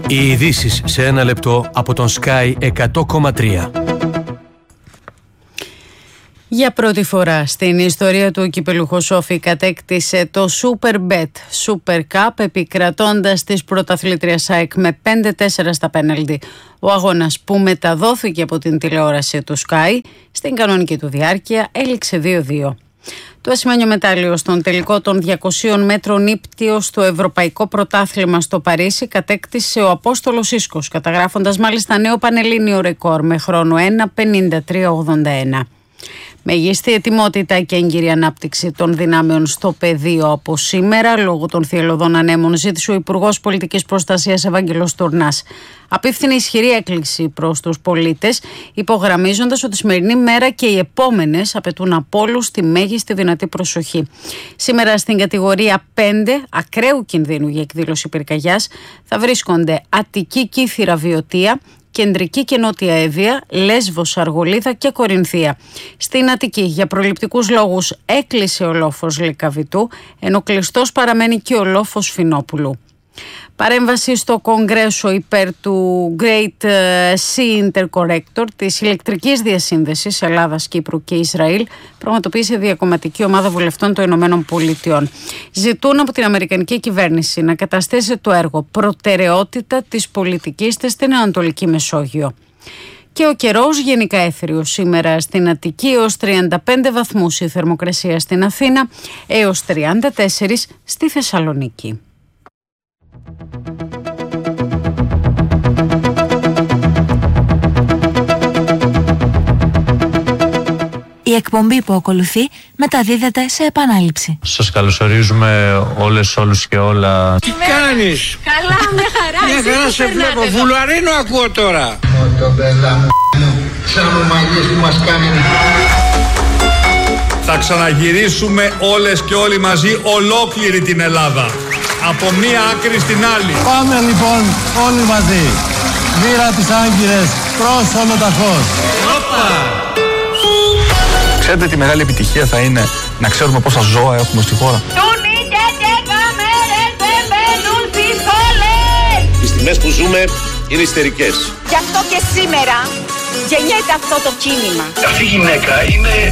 Οι ειδήσεις σε ένα λεπτό από τον Sky 100,3. Για πρώτη φορά στην ιστορία του κυπελούχος Σόφι κατέκτησε το Superbet Super Cup επικρατώντας της πρωταθλήτριας ΑΕΚ με 5-4 στα πέναλτι. Ο αγώνας που μεταδόθηκε από την τηλεόραση του Sky στην κανονική του διάρκεια έληξε 2-2. Το ασημένιο μετάλλιο στον τελικό των 200 μέτρων ύπτιος στο Ευρωπαϊκό Πρωτάθλημα στο Παρίσι κατέκτησε ο Απόστολος Ίσκος, καταγράφοντας μάλιστα νέο πανελλήνιο ρεκόρ με χρόνο 1:53.81. Μεγιστή ετοιμότητα και έγκυρη ανάπτυξη των δυνάμεων στο πεδίο από σήμερα, λόγω των θυελλωδών ανέμων, ζήτησε ο Υπουργός Πολιτικής Προστασίας Ευάγγελος Τουρνάς. Απίφθινε ισχυρή έκκληση προς τους πολίτες, υπογραμμίζοντας ότι η σημερινή μέρα και οι επόμενες απαιτούν από όλους τη μέγιστη δυνατή προσοχή. Σήμερα στην κατηγορία 5 ακραίου κινδύνου για εκδήλωση πυρκαγιάς θα βρίσκονται Αττική, Κύθυρα, Βιωτία, Κεντρική και Νότια Εύβοια, Λέσβος, Αργολίδα και Κορινθία. Στην Αττική, για προληπτικούς λόγους, έκλεισε ο λόφος Λυκαβητού, ενώ κλειστός παραμένει και ο λόφος Φινόπουλου. Παρέμβαση στο Κογκρέσο υπέρ του Great Sea Interconnector της ηλεκτρικής διασύνδεσης Ελλάδας, Κύπρου και Ισραήλ πραγματοποίησε διακομματική ομάδα βουλευτών των Ηνωμένων Πολιτειών. Ζητούν από την Αμερικανική κυβέρνηση να καταστήσει το έργο προτεραιότητα της πολιτικής της στην Ανατολική Μεσόγειο. Και ο καιρός γενικά έθριος σήμερα στην Αττική, έως 35 βαθμούς η θερμοκρασία στην Αθήνα, έως 34 στη Θεσσαλονίκη. Η εκπομπή που ακολουθεί μεταδίδεται σε επανάληψη. Σας καλωσορίζουμε όλους και όλα. Τι κάνεις? Καλά, μια χαρά. Μια χαρά σε βλέπω. Βουλαρίνο ακούω τώρα. Μοτομπέλα μου, τσαμομαγιές που μας κάνουν. Θα ξαναγυρίσουμε όλες και όλοι μαζί ολόκληρη την Ελλάδα. Από μία άκρη στην άλλη. Πάμε λοιπόν όλοι μαζί. Βήρα τις Άγκυρες προς Ολοταχώς. Ξέρετε τι μεγάλη επιτυχία θα είναι να ξέρουμε πόσα ζώα έχουμε στη χώρα. Οι στιγμές που ζούμε είναι ιστερικές. Γι' αυτό και σήμερα γεννιέται αυτό το κίνημα. Αυτή η γυναίκα είναι